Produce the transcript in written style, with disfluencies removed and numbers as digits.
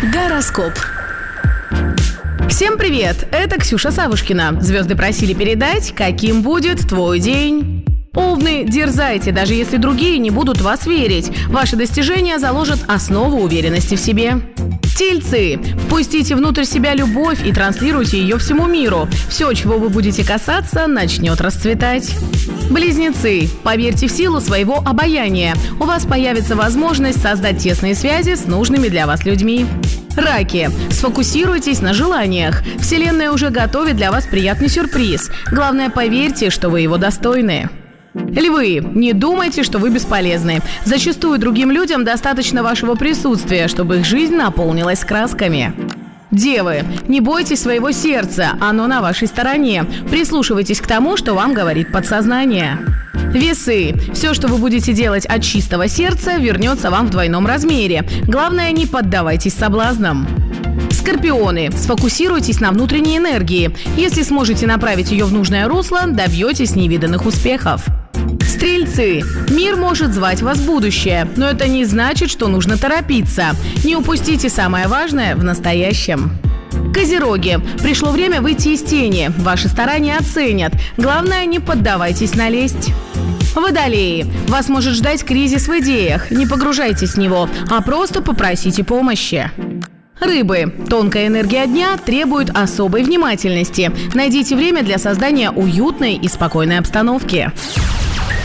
Гороскоп. Всем привет! Это Ксюша Савушкина. Звезды просили передать, каким будет твой день. Овны, дерзайте, даже если другие не будут в вас верить. Ваши достижения заложат основу уверенности в себе. Тельцы, впустите внутрь себя любовь и транслируйте ее всему миру. Все, чего вы будете касаться, начнет расцветать. Близнецы, поверьте в силу своего обаяния. У вас появится возможность создать тесные связи с нужными для вас людьми. Раки, сфокусируйтесь на желаниях. Вселенная уже готовит для вас приятный сюрприз. Главное, поверьте, что вы его достойны. Львы, не думайте, что вы бесполезны. Зачастую другим людям достаточно вашего присутствия, чтобы их жизнь наполнилась красками. Девы, не бойтесь своего сердца, оно на вашей стороне. Прислушивайтесь к тому, что вам говорит подсознание. Весы, все, что вы будете делать от чистого сердца, вернется вам в двойном размере. Главное, не поддавайтесь соблазнам. Скорпионы, сфокусируйтесь на внутренней энергии. Если сможете направить ее в нужное русло, добьетесь невиданных успехов. Стрельцы, мир может звать вас в будущее, но это не значит, что нужно торопиться. Не упустите самое важное в настоящем. Козероги, пришло время выйти из тени. Ваши старания оценят. Главное, не поддавайтесь на лесть. Водолеи, вас может ждать кризис в идеях. Не погружайтесь в него, а просто попросите помощи. Рыбы, тонкая энергия дня требует особой внимательности. Найдите время для создания уютной и спокойной обстановки.